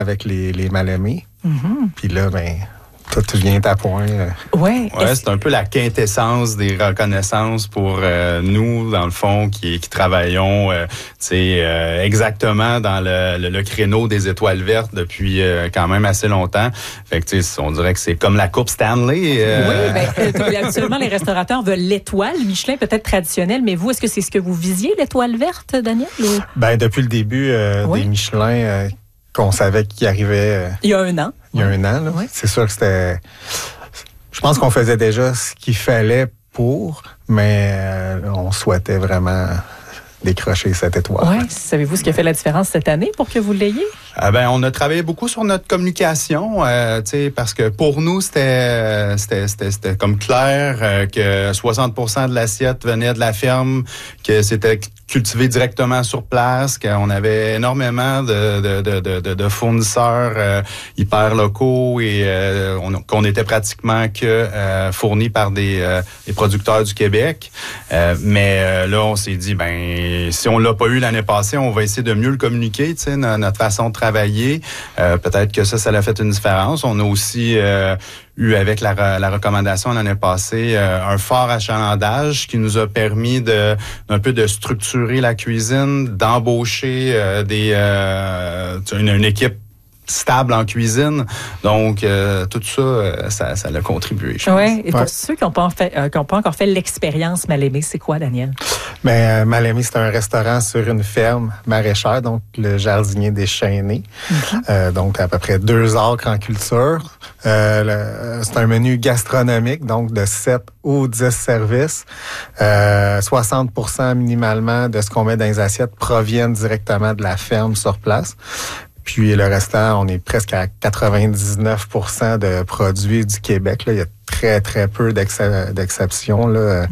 avec les mal-aimés. Mm-hmm. Puis là, tout vient à point. Ouais, c'est un peu la quintessence des reconnaissances pour nous, dans le fond, qui travaillons exactement dans le créneau des étoiles vertes depuis quand même assez longtemps. Fait que on dirait que c'est comme la Coupe Stanley. Oui, actuellement, les restaurateurs veulent l'étoile. Michelin peut-être traditionnel, mais vous, est-ce que c'est ce que vous visiez, l'étoile verte, Daniel? Ou? Depuis le début des Michelin, qu'on savait qu'il arrivait... il y a un an. Il y a un an, là. C'est sûr que c'était... Je pense qu'on faisait déjà ce qu'il fallait pour, mais on souhaitait vraiment décrocher cette étoile. Oui. Savez-vous ce qui a fait la différence cette année pour que vous l'ayez? On a travaillé beaucoup sur notre communication, parce que pour nous, c'était comme clair que 60% de l'assiette venait de la ferme, que c'était cultivé directement sur place, qu'on avait énormément de fournisseurs hyper locaux et qu'on était pratiquement que fournis par des producteurs du Québec. Mais là, on s'est dit, si on l'a pas eu l'année passée, on va essayer de mieux le communiquer, notre façon de travailler. Peut-être que ça a fait une différence. On a aussi eu avec la recommandation l'année passée un fort achalandage qui nous a permis un peu de structurer la cuisine, d'embaucher une équipe stable en cuisine. Donc, tout ça, ça l'a contribué, je pense. Oui, et pour ceux qui n'ont pas encore fait l'expérience Mal-Aimé, c'est quoi, Daniel? Mal-Aimé, c'est un restaurant sur une ferme maraîchère, donc le jardinier déchaîné. Mm-hmm. Donc, à peu près 2 acres en culture. C'est un menu gastronomique, donc de 7 ou 10 services. 60% minimalement de ce qu'on met dans les assiettes proviennent directement de la ferme sur place. Puis le restant, on est presque à 99% de produits du Québec. Là. Il y a très, très peu d'exceptions. Là.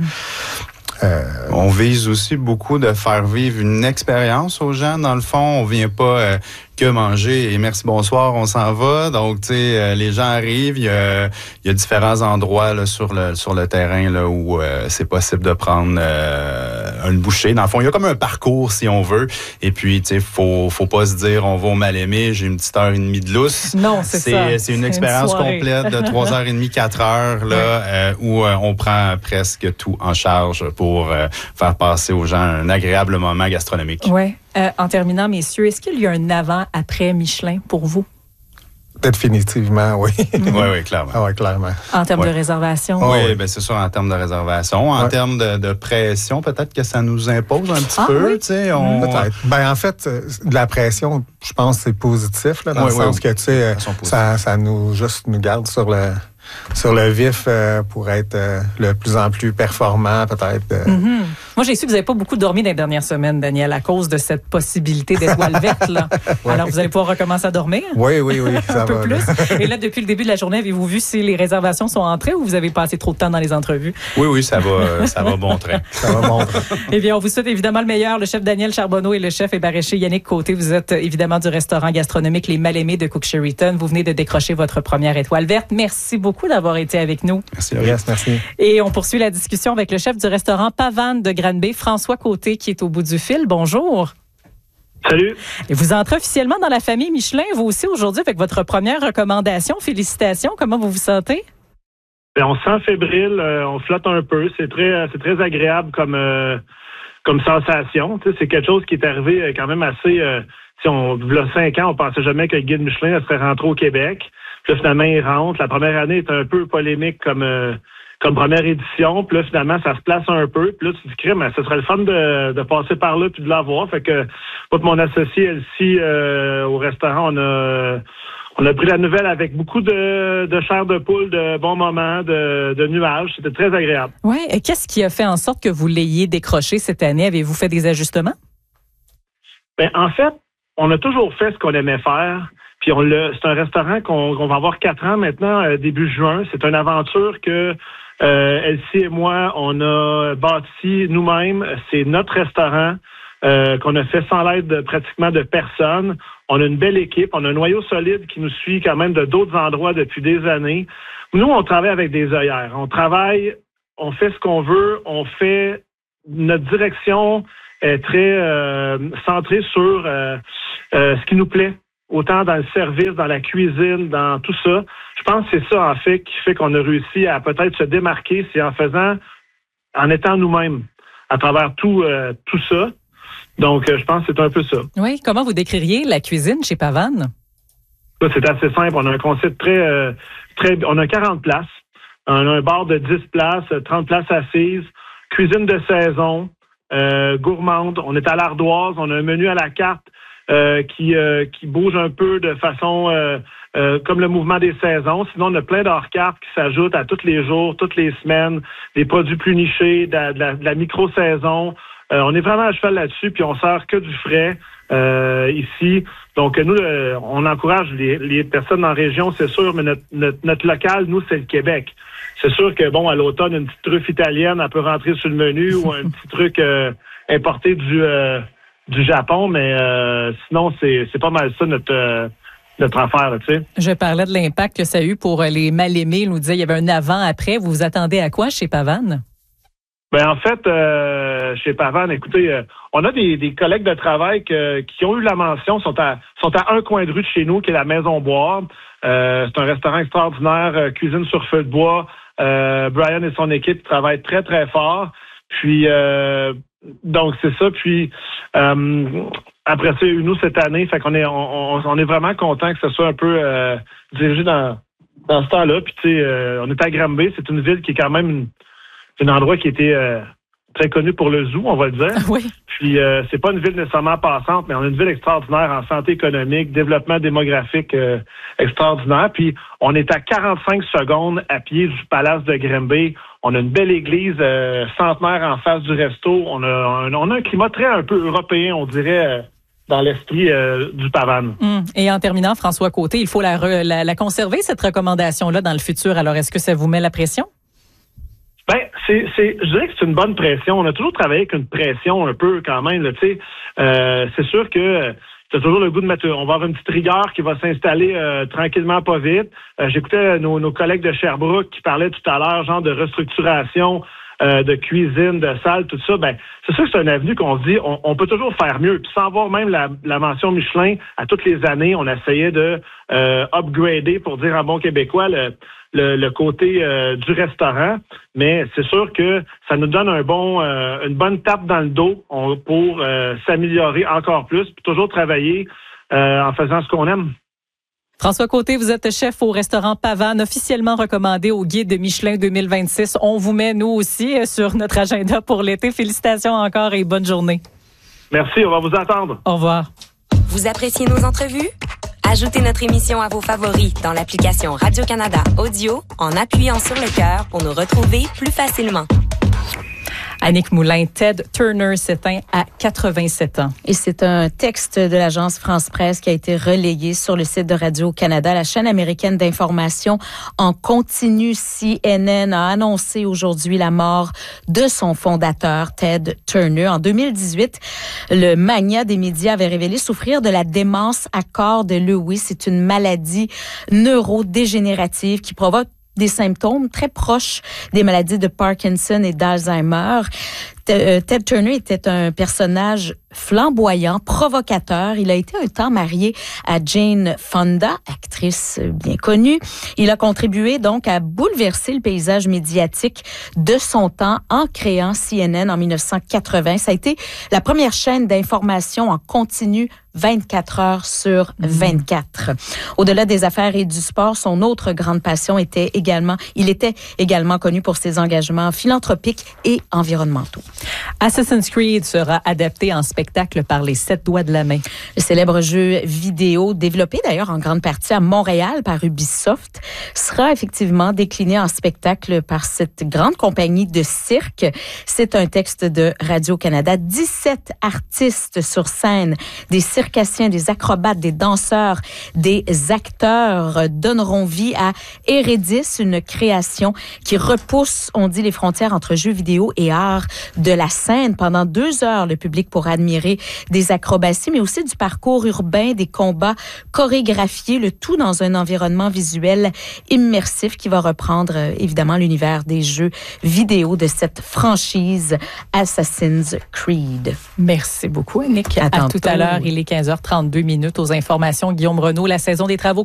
On vise aussi beaucoup de faire vivre une expérience aux gens. Dans le fond, on vient pas que manger et merci, bonsoir, on s'en va. Donc, les gens arrivent, il y a différents endroits là, sur le terrain là, où c'est possible de prendre une bouchée. Dans le fond, il y a comme un parcours, si on veut. Et puis, faut pas se dire, on va au Mal-Aimé, j'ai une petite heure et demie de lousse. Non, c'est ça. C'est une expérience complète de 3h30, 4 heures, là, où on prend presque tout en charge pour faire passer aux gens un agréable moment gastronomique. Oui. En terminant, messieurs, est-ce qu'il y a un avant-après Michelin pour vous? Définitivement, oui. Oui, clairement. Ah oui, clairement. En termes de réservation? Oui, c'est sûr, en termes de réservation. En termes de pression, peut-être que ça nous impose un petit peu. Oui? Peut-être. En fait, de la pression, je pense que c'est positif, là, dans le sens que, ça nous garde sur le vif pour être le plus en plus performant, peut-être. Mm-hmm. Moi, j'ai su que vous n'avez pas beaucoup dormi dans les dernières semaines, Daniel, à cause de cette possibilité d'étoile verte. Là. Ouais. Alors, vous allez pouvoir recommencer à dormir? Oui, ça un peu va. plus. Et là, depuis le début de la journée, avez-vous vu si les réservations sont entrées ou vous avez passé trop de temps dans les entrevues? Oui, ça va bon train. Ça va bon train. Eh bien, on vous souhaite évidemment le meilleur. Le chef Daniel Charbonneau et le chef et maraîcher Yannick Côté. Vous êtes évidemment du restaurant gastronomique Les Mal-Aimés de Cook Sheraton. Vous venez de décrocher votre première étoile verte. Merci beaucoup d'avoir été avec nous. Merci. Yes, merci. Et on poursuit la discussion avec le chef du restaurant Pavane de Granby, François Côté, qui est au bout du fil. Bonjour. Salut. Et vous entrez officiellement dans la famille Michelin, vous aussi, aujourd'hui, avec votre première recommandation. Félicitations. Comment vous vous sentez? On se sent fébrile, on flotte un peu. C'est très agréable comme sensation. C'est quelque chose qui est arrivé quand même assez... il y a 5 ans, on pensait jamais que le guide Michelin serait rentré au Québec. Puis là, finalement, il rentre. La première année est un peu polémique comme première édition. Puis là, finalement, ça se place un peu. Puis là, tu te dis, mais ce serait le fun de passer par là puis de l'avoir. Fait que, moi, mon associé, Elsie, au restaurant, on a pris la nouvelle avec beaucoup de chair de poule, de bons moments, de nuages. C'était très agréable. Oui. Qu'est-ce qui a fait en sorte que vous l'ayez décroché cette année? Avez-vous fait des ajustements? En fait, on a toujours fait ce qu'on aimait faire. Puis c'est un restaurant qu'on va avoir 4 ans maintenant, début juin. C'est une aventure que Elsie et moi, on a bâti nous-mêmes. C'est notre restaurant qu'on a fait sans l'aide pratiquement de personne. On a une belle équipe. On a un noyau solide qui nous suit quand même de d'autres endroits depuis des années. Nous, on travaille avec des œillères. On travaille, on fait ce qu'on veut. On fait notre direction est très centrée sur ce qui nous plaît. autant dans le service, dans la cuisine, dans tout ça. Je pense que c'est ça, en fait, qui fait qu'on a réussi à peut-être se démarquer, c'est en étant nous-mêmes à travers tout ça. Donc, je pense que c'est un peu ça. Oui. Comment vous décririez la cuisine chez Pavane? C'est assez simple. On a un concept on a 40 places. On a un bar de 10 places, 30 places assises, cuisine de saison, gourmande. On est à l'ardoise. On a un menu à la carte qui bouge un peu de façon comme le mouvement des saisons. Sinon, on a plein d'hors-cartes qui s'ajoutent à tous les jours, toutes les semaines, des produits plus nichés, de la micro-saison. On est vraiment à cheval là-dessus, puis on sert que du frais ici. Donc, nous, on encourage les personnes dans la région, c'est sûr, mais notre local, nous, c'est le Québec. C'est sûr que, à l'automne, une petite truffe italienne, elle peut rentrer sur le menu ou un petit truc importé du Japon, mais sinon, c'est pas mal ça notre affaire, tu sais. Je parlais de l'impact que ça a eu pour les mal-aimés. Il nous disait qu'il y avait un avant-après. Vous vous attendez à quoi chez Pavane? En fait, chez Pavane, écoutez, on a des collègues de travail qui ont eu la mention, sont à un coin de rue de chez nous, qui est la Maison Bois. C'est un restaurant extraordinaire, cuisine sur feu de bois. Brian et son équipe travaillent très, très fort. Puis, donc, c'est ça. Puis, après ça, nous, cette année, fait qu'on on est vraiment content que ce soit un peu dirigé dans ce temps-là. Puis, tu sais, on est à Granby. C'est une ville qui est quand même un endroit qui était très connu pour le zoo, on va le dire. Oui. Puis, c'est pas une ville nécessairement passante, mais on a une ville extraordinaire en santé économique, développement démographique extraordinaire. Puis, on est à 45 secondes à pied du Palace de Granby. On a une belle église centenaire en face du resto. On a un climat très un peu européen, on dirait, dans l'esprit du Pavane. Et en terminant, François Côté, il faut la conserver, cette recommandation-là, dans le futur. Alors, est-ce que ça vous met la pression? Je dirais que c'est une bonne pression. On a toujours travaillé avec une pression un peu quand même, tu sais. C'est sûr que t'as toujours le goût de mettre, on va avoir une petite rigueur qui va s'installer tranquillement, pas vite. J'écoutais nos collègues de Sherbrooke qui parlaient tout à l'heure, genre de restructuration de cuisine, de salle, tout ça. C'est sûr que c'est un avenue qu'on se dit, on peut toujours faire mieux. Puis sans voir même la mention Michelin, à toutes les années, on essayait de upgrader, pour dire en bon québécois, le côté du restaurant, mais c'est sûr que ça nous donne une bonne tape dans le dos pour s'améliorer encore plus, puis toujours travailler en faisant ce qu'on aime. François Côté, vous êtes chef au restaurant Pavane, officiellement recommandé au guide Michelin 2026. On vous met, nous aussi, sur notre agenda pour l'été. Félicitations encore et bonne journée. Merci, on va vous attendre. Au revoir. Vous appréciez nos entrevues? Ajoutez notre émission à vos favoris dans l'application Radio-Canada Audio en appuyant sur le cœur pour nous retrouver plus facilement. Annick Moulin, Ted Turner s'éteint à 87 ans. Et c'est un texte de l'agence France-Presse qui a été relayé sur le site de Radio-Canada. La chaîne américaine d'information en continu CNN a annoncé aujourd'hui la mort de son fondateur, Ted Turner. En 2018, le magnat des médias avait révélé souffrir de la démence à corps de Lewy. C'est une maladie neurodégénérative qui provoque des symptômes très proches des maladies de Parkinson et d'Alzheimer. Ted Turner était un personnage flamboyant, provocateur. Il a été un temps marié à Jane Fonda, actrice bien connue. Il a contribué donc à bouleverser le paysage médiatique de son temps en créant CNN en 1980. Ça a été la première chaîne d'information en continu 24 heures sur 24. Au-delà des affaires et du sport, son autre grande passion était également connu pour ses engagements philanthropiques et environnementaux. Assassin's Creed sera adapté en spectacle par les 7 doigts de la main. Le célèbre jeu vidéo, développé d'ailleurs en grande partie à Montréal par Ubisoft, sera effectivement décliné en spectacle par cette grande compagnie de cirque. C'est un texte de Radio-Canada. 17 artistes sur scène, des circassiens, des acrobates, des danseurs, des acteurs donneront vie à Hérédis, une création qui repousse, on dit, les frontières entre jeux vidéo et art de de la scène. Pendant 2 heures, le public pourra admirer des acrobaties, mais aussi du parcours urbain, des combats chorégraphiés, le tout dans un environnement visuel immersif qui va reprendre évidemment l'univers des jeux vidéo de cette franchise Assassin's Creed. Merci beaucoup, Annick. À tout à l'heure, il est 15h32 aux informations. Guillaume Renaud, la saison des travaux